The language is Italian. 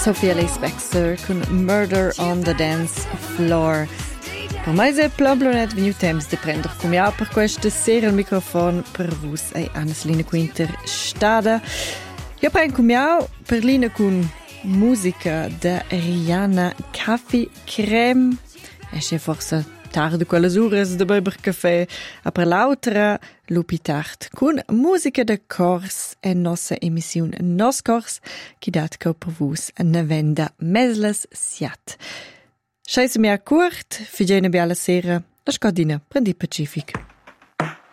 Sophia Lee Spexer con Murder on the Dance Floor. Per me è probablemente venuto tempo di prendere come per questa sera il microfono per voi e Anneslina Quinter stada. Io prendo come per linea con musica da Rihanna Coffee Creme. È forse tardi quelle ore da beber caffè, a per l'altra lupi tard con musica da cors e nostra emissione Nos Cors che dat che per vos una venda mesles siat. Scheisse mir kurt, figene be alla sera, la scadina, prendi Pacific.